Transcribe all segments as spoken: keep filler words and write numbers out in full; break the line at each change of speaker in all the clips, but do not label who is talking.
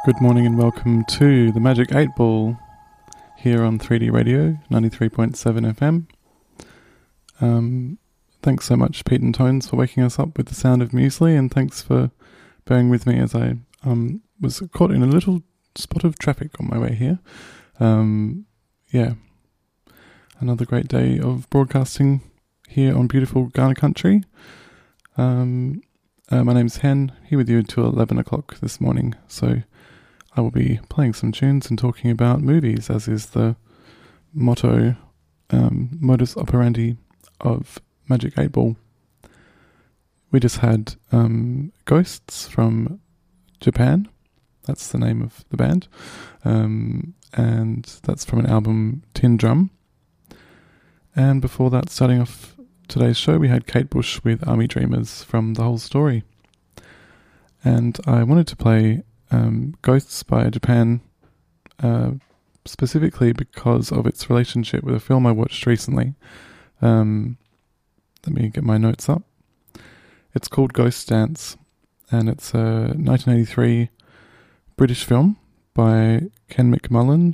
Good morning and welcome to the Magic eight Ball here on three D Radio ninety-three point seven F M. Um, thanks so much, Pete and Tones, for waking us up with the sound of muesli, and thanks for bearing with me as I um, was caught in a little spot of traffic on my way here. Um, yeah, another great day of broadcasting here on beautiful Ghana country. Um, uh, my name's Hen, here with you until eleven o'clock this morning, so I will be playing some tunes and talking about movies, as is the motto, um, modus operandi of Magic eight Ball. We just had um, Ghosts from Japan. That's the name of the band. Um, and that's from an album, Tin Drum. And before that, starting off today's show, we had Kate Bush with Army Dreamers from The Whole Story. And I wanted to play Um, Ghosts by Japan, uh, specifically because of its relationship with a film I watched recently. Um, let me get my notes up. It's called Ghost Dance, and it's a nineteen eighty-three British film by Ken McMullen,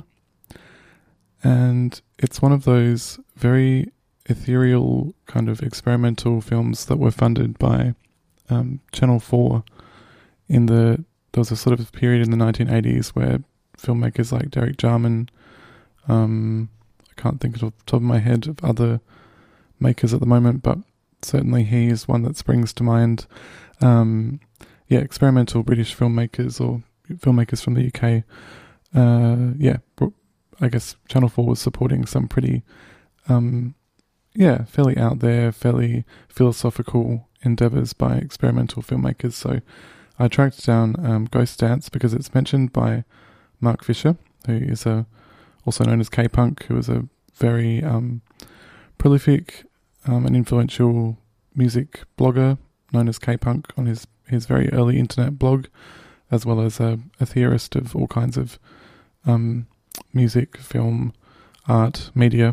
and it's one of those very ethereal kind of experimental films that were funded by um, Channel four in the There was a sort of period in the nineteen eighties where filmmakers like Derek Jarman, um, I can't think off the top of my head of other makers at the moment, but certainly he is one that springs to mind. Um, yeah, experimental British filmmakers or filmmakers from the U K. Uh, yeah, I guess Channel four was supporting some pretty, um, yeah, fairly out there, fairly philosophical endeavours by experimental filmmakers. So I tracked down um, Ghost Dance because it's mentioned by Mark Fisher, who is a, also known as K-Punk, who is a very um, prolific um, and influential music blogger known as K-Punk on his, his very early internet blog, as well as a, a theorist of all kinds of um, music, film, art, media.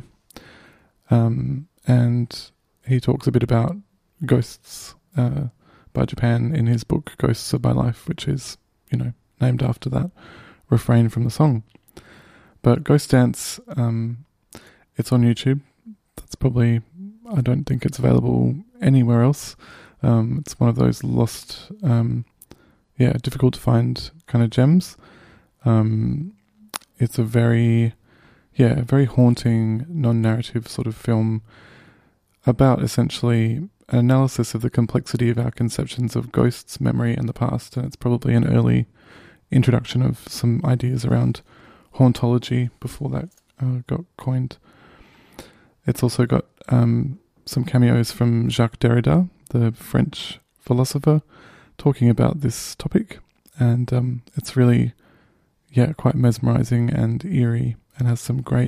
Um, and he talks a bit about ghosts uh by Japan in his book Ghosts of My Life, which is, you know, named after that refrain from the song. But Ghost Dance, um, it's on YouTube. That's probably, I don't think it's available anywhere else. Um, it's one of those lost, um, yeah, difficult to find kind of gems. Um, it's a very, yeah, very haunting, non-narrative sort of film about essentially an analysis of the complexity of our conceptions of ghosts, memory, and the past. And it's probably an early introduction of some ideas around hauntology before that uh, got coined. It's also got um, some cameos from Jacques Derrida, the French philosopher, talking about this topic. And um, it's really, yeah, quite mesmerizing and eerie, and has some great,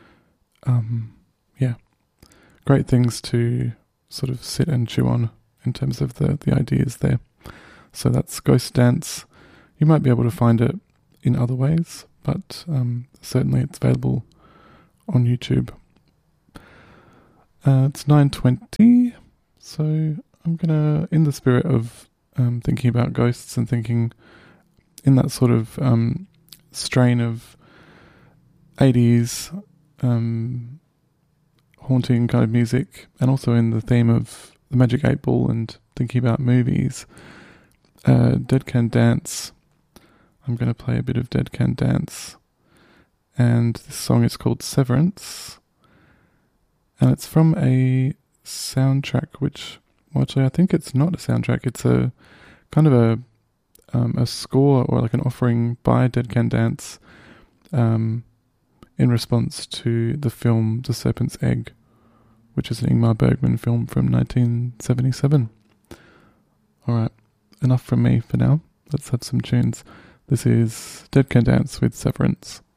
um, yeah, great things to sort of sit and chew on in terms of the, the ideas there. So that's Ghost Dance. You might be able to find it in other ways, but um, certainly it's available on YouTube. Uh, it's nine twenty, so I'm going to, in the spirit of um, thinking about ghosts and thinking in that sort of um, strain of eighties um haunting kind of music, and also in the theme of the Magic eight Ball and thinking about movies, uh, Dead Can Dance. I'm going to play a bit of Dead Can Dance, and this song is called Severance, and it's from a soundtrack which, well, actually I think it's not a soundtrack, it's a kind of a um, a score or like an offering by Dead Can Dance um, in response to the film The Serpent's Egg, which is an Ingmar Bergman film from nineteen seventy-seven. Alright, enough from me for now. Let's have some tunes. This is Dead Can Dance with Severance.